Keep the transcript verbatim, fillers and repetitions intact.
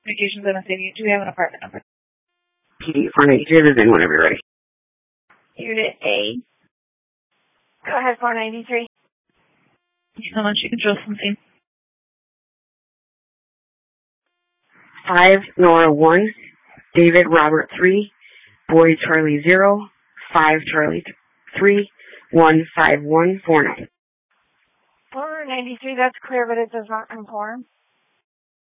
Communications in the city. Do we have an apartment number? P D four ninety-three, this in whenever you're ready. Unit A. Go ahead, four ninety-three. Thank you so much. You can drill something. Five, Nora one, David Robert three, Boy Charlie zero, five Charlie three, one five one four nine. four ninety-three, that's clear, but it does not conform.